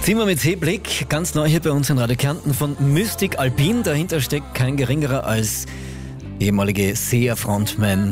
Zimmer mit Seeblick, ganz neu hier bei uns in Radio Kärnten von Mystic Alpin. Dahinter steckt kein geringerer als ehemalige SEA-Frontman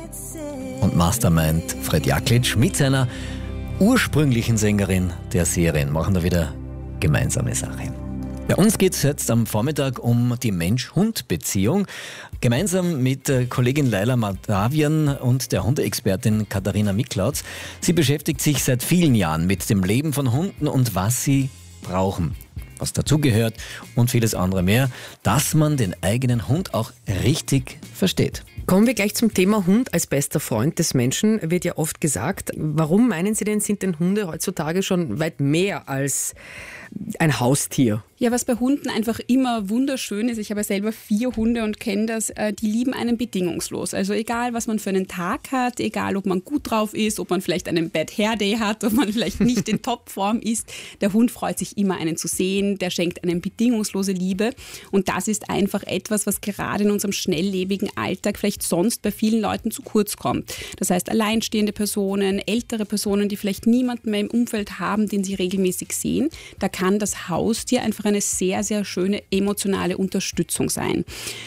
und Mastermind Fred Jaklic mit seiner ursprünglichen Sängerin der Serien. Machen da wieder gemeinsame Sache. Bei uns geht es jetzt am Vormittag um die Mensch-Hund-Beziehung. Gemeinsam mit Kollegin Laila Madavian und der Hundeexpertin Katharina Miklautz. Sie beschäftigt sich seit vielen Jahren mit dem Leben von Hunden und was sie brauchen, was dazugehört und vieles andere mehr, dass man den eigenen Hund auch richtig versteht. Kommen wir gleich zum Thema Hund als bester Freund des Menschen, wird ja oft gesagt. Warum meinen Sie denn, sind denn Hunde heutzutage schon weit mehr als ein Haustier? Ja, was bei Hunden einfach immer wunderschön ist, ich habe ja selber 4 Hunde und kenne das, die lieben einen bedingungslos. Also egal, was man für einen Tag hat, egal, ob man gut drauf ist, ob man vielleicht einen Bad Hair Day hat, ob man vielleicht nicht in Topform ist, der Hund freut sich immer, einen zu sehen, der schenkt einem bedingungslose Liebe und das ist einfach etwas, was gerade in unserem schnelllebigen Alltag vielleicht sonst bei vielen Leuten zu kurz kommt. Das heißt, alleinstehende Personen, ältere Personen, die vielleicht niemanden mehr im Umfeld haben, den sie regelmäßig sehen, da kann das Haustier einfach eine sehr, sehr schöne emotionale Unterstützung sein.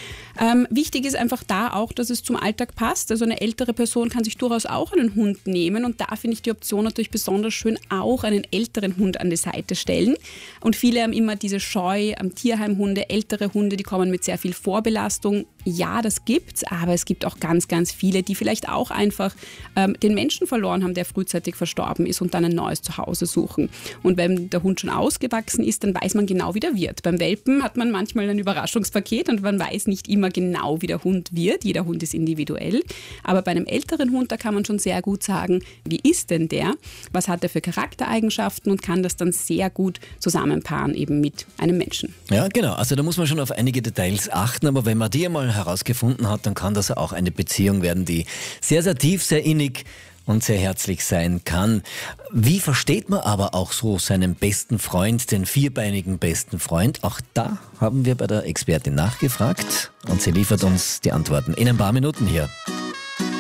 Wichtig ist einfach da auch, dass es zum Alltag passt. Also eine ältere Person kann sich durchaus auch einen Hund nehmen und da finde ich die Option natürlich besonders schön, auch einen älteren Hund an die Seite stellen. Und viele haben immer diese Scheu am Tierheimhunde, ältere Hunde, die kommen mit sehr viel Vorbelastung. Ja, das gibt's, aber es gibt auch ganz, ganz viele, die vielleicht auch einfach den Menschen verloren haben, der frühzeitig verstorben ist und dann ein neues Zuhause suchen. Und wenn der Hund schon ausgewachsen ist, dann weiß man genau, wie der wird. Beim Welpen hat man manchmal ein Überraschungspaket und man weiß nicht immer genau, wie der Hund wird. Jeder Hund ist individuell. Aber bei einem älteren Hund, da kann man schon sehr gut sagen, wie ist denn der? Was hat er für Charaktereigenschaften und kann das dann sehr gut zusammenpaaren eben mit einem Menschen. Ja, genau. Also da muss man schon auf einige Details achten, aber wenn man die einmal herausgefunden hat, dann kann das auch eine Beziehung werden, die sehr, sehr tief, sehr innig und sehr herzlich sein kann. Wie versteht man aber auch so seinen besten Freund, den vierbeinigen besten Freund? Auch da haben wir bei der Expertin nachgefragt und sie liefert uns die Antworten in ein paar Minuten hier.